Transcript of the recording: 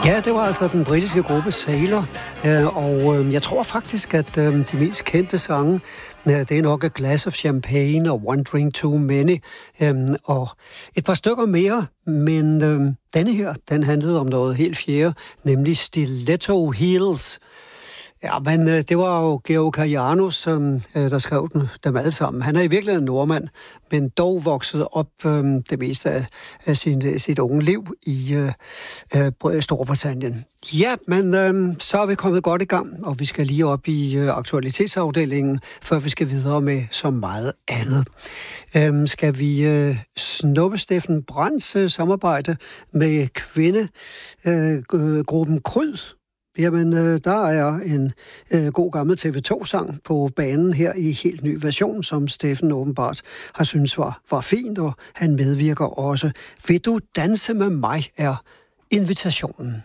Ja, det var altså den britiske gruppe Sailor, og jeg tror faktisk, at de mest kendte sange, det er nok A Glass of Champagne og One Drink Too Many, og et par stykker mere, men denne her, den handlede om noget helt fjerde, nemlig Stiletto Heels. Ja, men det var jo Georg Karianus, der skrev dem alle sammen. Han er i virkeligheden nordmand, men dog vokset op det meste af sit unge liv i Storbritannien. Ja, men så er vi kommet godt i gang, og vi skal lige op i aktualitetsafdelingen, før vi skal videre med så meget andet. Skal vi snuppe Steffen Brandts samarbejde med kvindegruppen Kryd? Jamen, der er en god gammel TV2-sang på banen her i helt ny version, som Steffen åbenbart har syntes var fint, og han medvirker også. Vil du danse med mig, er invitationen.